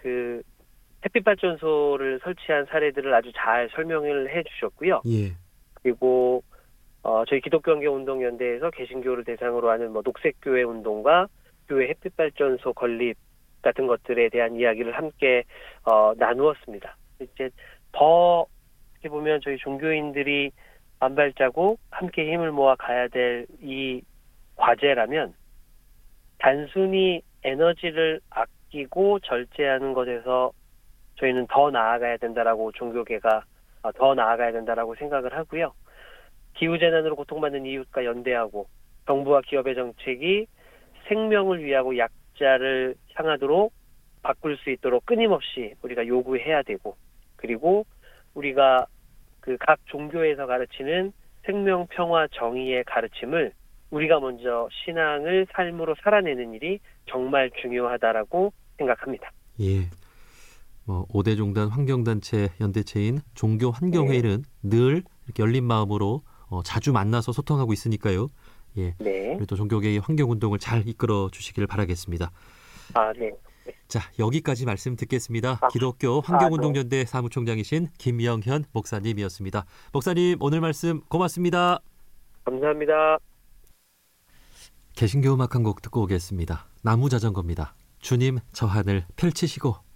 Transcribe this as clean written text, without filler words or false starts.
그 햇빛발전소를 설치한 사례들을 아주 잘 설명을 해주셨고요. 예. 그리고 저희 기독교환경운동연대에서 개신교를 대상으로 하는 뭐 녹색교회 운동과 교회 햇빛발전소 건립 같은 것들에 대한 이야기를 함께 나누었습니다. 이제 더 어떻게 보면 저희 종교인들이 반발자고 함께 힘을 모아 가야 될 이 과제라면 단순히 에너지를 아끼고 절제하는 것에서 저희는 더 나아가야 된다라고 종교계가 더 나아가야 된다라고 생각을 하고요. 기후재난으로 고통받는 이웃과 연대하고 정부와 기업의 정책이 생명을 위하고 약자를 향하도록 바꿀 수 있도록 끊임없이 우리가 요구해야 되고, 그리고 우리가 그 각 종교에서 가르치는 생명, 평화, 정의의 가르침을 우리가 먼저 신앙을 삶으로 살아내는 일이 정말 중요하다라고 생각합니다. 예. 5대 종단 환경단체 연대체인 종교환경회의는 늘 이렇게 열린 마음으로 자주 만나서 소통하고 있으니까요. 예. 네. 우리 또 종교계의 환경운동을 잘 이끌어 주시길 바라겠습니다. 네. 자, 여기까지 말씀 듣겠습니다. 기독교 환경운동연대 사무총장이신 김영현 목사님이었습니다. 목사님, 오늘 말씀 고맙습니다. 감사합니다. 개신교 음악 한 곡 듣고 오겠습니다. 나무자전거입니다. 주님 저 하늘 펼치시고.